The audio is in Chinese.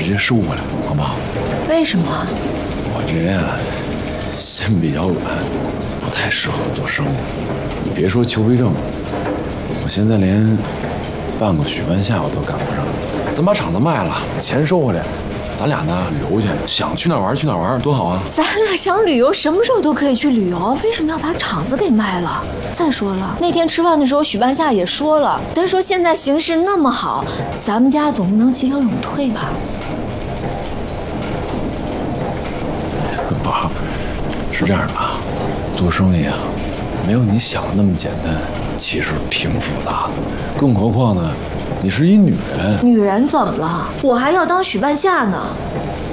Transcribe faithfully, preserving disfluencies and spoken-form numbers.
直接收回来，好不好？ 为什么？ 我这人啊，心比较软，不太适合做生意。你别说裘培正，我现在连办个许愿夏我都赶不上。咱把厂子卖了，钱收回来，咱俩呢旅游去，想去哪儿玩去哪儿玩，多好啊！ 咱俩想旅游，什么时候都可以去旅游，为什么要把厂子给卖了？再说了，那天吃饭的时候，许半夏也说了，他说现在形势那么好，咱们家总不能急流勇退吧？ 爸，是这样的啊，做生意啊，没有你想的那么简单，其实挺复杂的。更何况呢，你是一女人。 女人怎么了？我还要当许半夏呢。